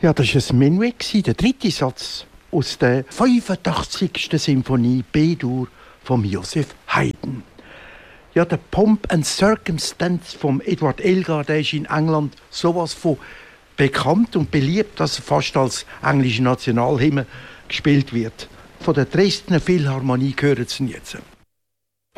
Ja, das war ein Menuett, der dritte Satz aus der 85. Symphonie B-Dur von Joseph Haydn. Ja, der Pomp and Circumstance von Edward Elgar, der ist in England sowas von bekannt und beliebt, dass er fast als englische Nationalhymne gespielt wird. Von der Dresdner Philharmonie hören Sie ihn jetzt.